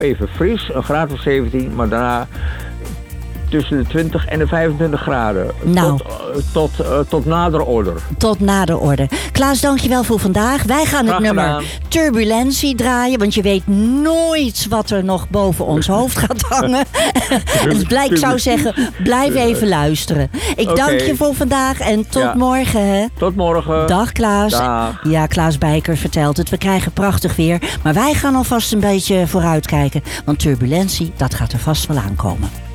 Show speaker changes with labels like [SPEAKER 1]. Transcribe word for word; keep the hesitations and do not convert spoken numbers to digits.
[SPEAKER 1] even fris, een graad of zeventien, maar daarna tussen de twintig en de vijfentwintig graden.
[SPEAKER 2] Nou.
[SPEAKER 1] Tot, uh, tot, uh, tot nader order.
[SPEAKER 2] Tot nader orde. Klaas, dankjewel voor vandaag. Wij gaan
[SPEAKER 1] Graag
[SPEAKER 2] het nummer
[SPEAKER 1] gedaan.
[SPEAKER 2] Turbulentie draaien, want je weet nooit wat er nog boven ons hoofd gaat hangen. Dus ik zou zeggen, blijf even luisteren. Ik
[SPEAKER 1] Oké.
[SPEAKER 2] dank je voor vandaag en tot
[SPEAKER 1] Ja.
[SPEAKER 2] morgen. Hè.
[SPEAKER 1] Tot morgen.
[SPEAKER 2] Dag Klaas.
[SPEAKER 1] Dag.
[SPEAKER 2] Ja, Klaas Bijker vertelt het. We krijgen prachtig weer. Maar wij gaan alvast een beetje vooruitkijken. Want turbulentie, dat gaat er vast wel aankomen.